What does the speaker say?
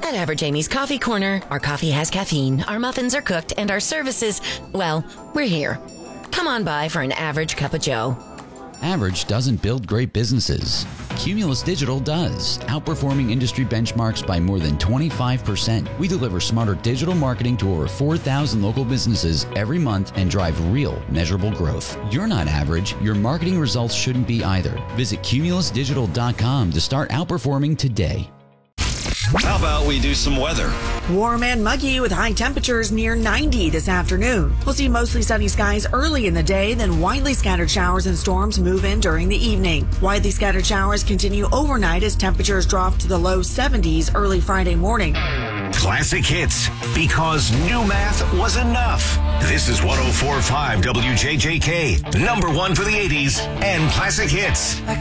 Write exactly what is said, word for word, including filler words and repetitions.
At Average Amy's Coffee Corner, our coffee has caffeine, our muffins are cooked, and our services, well, we're here. Come on by for an average cup of joe. Average doesn't build great businesses. Cumulus Digital does, outperforming industry benchmarks by more than twenty-five percent. We deliver smarter digital marketing to over four thousand local businesses every month and drive real, measurable growth. You're not average. Your marketing results shouldn't be either. Visit cumulus digital dot com to start outperforming today. How about we do some weather? Warm and muggy with high temperatures near ninety this afternoon. We'll see mostly sunny skies early in the day, then widely scattered showers and storms move in during the evening. Widely scattered showers continue overnight as temperatures drop to the low seventies early Friday morning. Classic hits, because new math was enough. This is one oh four point five W J J K, number one for the eighties and classic hits.